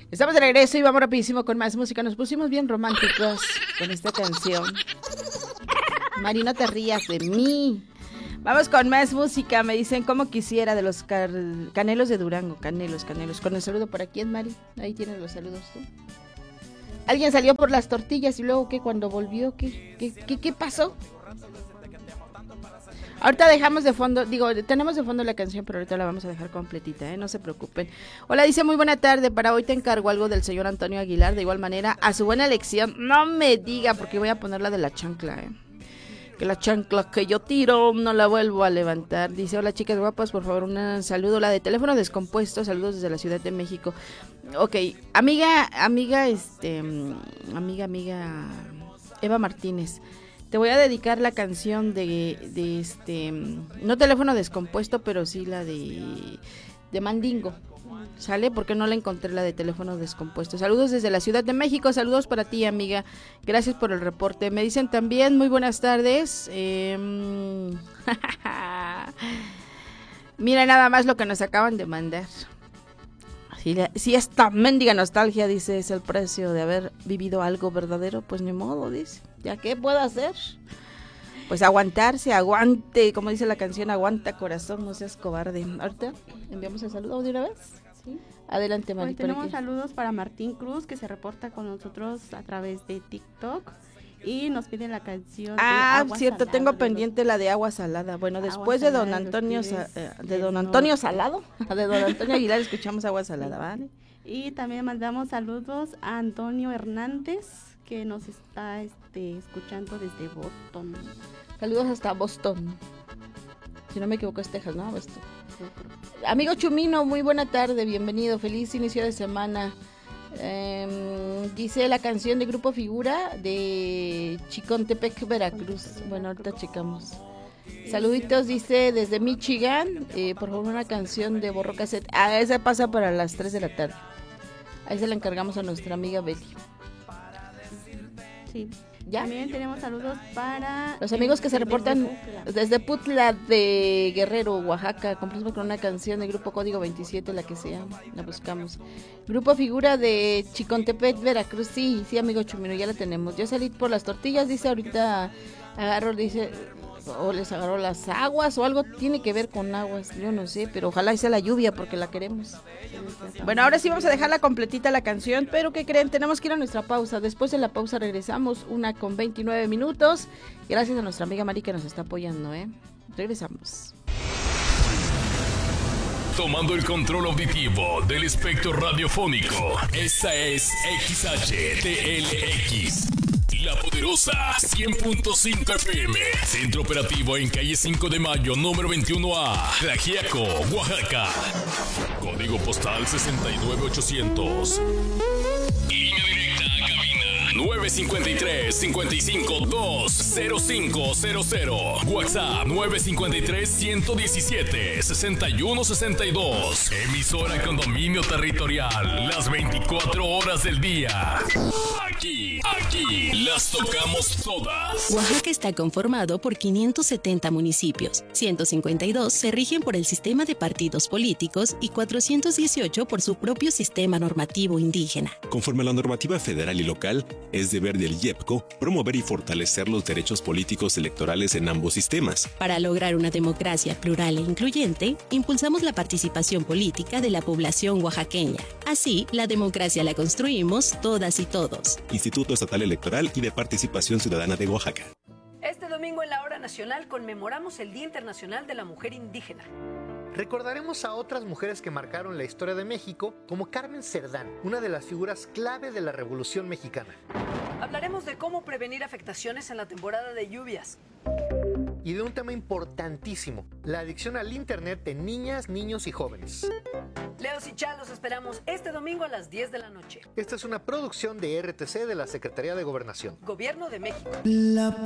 Estamos de regreso y vamos rapidísimo con más música. Nos pusimos bien románticos con esta canción. Mari, no te rías de mí. Vamos con más música. Me dicen cómo quisiera de los canelos de Durango. Canelos. Con el saludo para quién, Mari. Ahí tienes los saludos tú. Alguien salió por las tortillas y luego ¿qué? Cuando volvió, ¿qué pasó? Ahorita dejamos de fondo, tenemos de fondo la canción, pero ahorita la vamos a dejar completita, no se preocupen. Hola, dice muy buena tarde, para hoy te encargo algo del señor Antonio Aguilar, de igual manera, a su buena elección, no me diga, porque voy a poner la de la chancla, que la chancla que yo tiro no la vuelvo a levantar. Dice, hola chicas guapas, por favor un saludo, la de teléfono descompuesto, saludos desde la Ciudad de México. Ok, amiga Eva Martínez, te voy a dedicar la canción de no teléfono descompuesto, pero sí la de Mandingo. ¿Sale? Porque no la encontré, la de teléfono descompuesto. Saludos desde la Ciudad de México, saludos para ti, amiga. Gracias por el reporte. Me dicen también, muy buenas tardes. Mira nada más lo que nos acaban de mandar. Si esta mendiga nostalgia, dice, es el precio de haber vivido algo verdadero, pues ni modo, dice. ¿Ya qué puedo hacer? Pues aguantarse, aguante, como dice la canción, aguanta corazón, no seas cobarde. Ahorita enviamos el saludo de una vez. Sí. Adelante, Mari. Hoy tenemos saludos para Martín Cruz, que se reporta con nosotros a través de TikTok y nos pide la canción de Agua cierto, Salada, tengo pendiente la de Agua Salada. Bueno, después de Don Antonio Salado, de Don Antonio Aguilar escuchamos Agua Salada, ¿vale? Y también mandamos saludos a Antonio Hernández, que nos está escuchando desde Boston. Saludos hasta Boston. Si no me equivoco es Texas, ¿no? Boston. Amigo Chumino, muy buena tarde, bienvenido, feliz inicio de semana. Dice la canción de Grupo Figura de Chicontepec, Veracruz. Bueno, ahorita checamos. Saluditos, dice desde Michigan, por favor una canción de Borro Cassette. Esa pasa para las 3 de la tarde. Ahí se la encargamos a nuestra amiga Betty. Sí. ¿Ya? También tenemos saludos para los amigos que se reportan desde Putla de Guerrero, Oaxaca. Complacemos con una canción del Grupo Código 27, la que sea, la buscamos. Grupo Figura de Chicontepec, Veracruz. Sí, amigo Chumino, ya la tenemos. Ya salí por las tortillas, dice ahorita agarro, dice, o les agarró las aguas o algo tiene que ver con aguas, yo no sé, pero ojalá sea la lluvia porque la queremos. Bueno, ahora sí vamos a dejarla completita la canción, pero ¿qué creen? Tenemos que ir a nuestra pausa. Después de la pausa regresamos, 1:29. Gracias a nuestra amiga Mari que nos está apoyando, Regresamos. Tomando el control auditivo del espectro radiofónico, esta es XHTLX. La Poderosa 100.5 FM. Centro operativo en calle 5 de Mayo, número 21A, Tlaxiaco, Oaxaca. Código postal 69800. Línea directa a cabina 953-55-20500. WhatsApp 953-117-6162. Emisora con dominio territorial las 24 horas del día. Aquí las tocamos todas. Oaxaca está conformado por 570 municipios, 152 se rigen por el sistema de partidos políticos y 418 por su propio sistema normativo indígena. Conforme a la normativa federal y local, es deber del IEPCO promover y fortalecer los derechos políticos electorales en ambos sistemas. Para lograr una democracia plural e incluyente, impulsamos la participación política de la población oaxaqueña. Así, la democracia la construimos todas y todos. Instituto Estatal Electoral y de Participación Ciudadana de Oaxaca. Este domingo en la Hora Nacional conmemoramos el Día Internacional de la Mujer Indígena. Recordaremos a otras mujeres que marcaron la historia de México, como Carmen Cerdán, una de las figuras clave de la Revolución Mexicana. Hablaremos de cómo prevenir afectaciones en la temporada de lluvias. Y de un tema importantísimo, la adicción al internet en niñas, niños y jóvenes. Leos y Chá, los esperamos este domingo a las 10 de la noche. Esta es una producción de RTC de la Secretaría de Gobernación. Gobierno de México. La